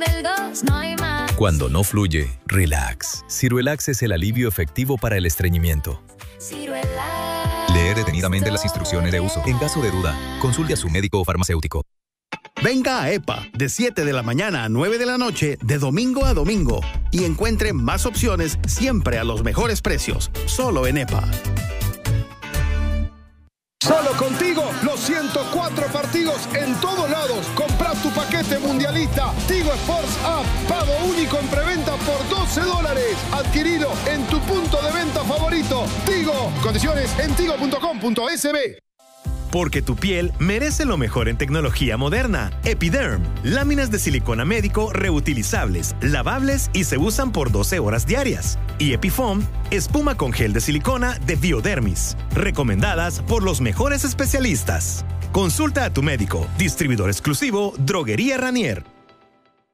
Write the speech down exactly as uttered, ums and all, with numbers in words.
Del dos no hay más. Cuando no fluye, relax. Ciruelax es el alivio efectivo para el estreñimiento. Ciruelax. Lee detenidamente las instrucciones de uso. En caso de duda, consulte a su médico o farmacéutico. Venga a EPA de siete de la mañana a nueve de la noche, de domingo a domingo, y encuentre más opciones siempre a los mejores precios. Solo en EPA. Solo contigo, los ciento cuatro partidos en todos lados. Compra tu paquete mundialista Tigo Sports App. Pago único en preventa por doce dólares. Adquirido en tu punto de venta favorito. Tigo. Condiciones en tigo punto com punto es be. Porque tu piel merece lo mejor en tecnología moderna. Epiderm, láminas de silicona médico reutilizables, lavables y se usan por doce horas diarias. Y Epifoam, espuma con gel de silicona de Biodermis, recomendadas por los mejores especialistas. Consulta a tu médico. Distribuidor exclusivo, Droguería Ranier.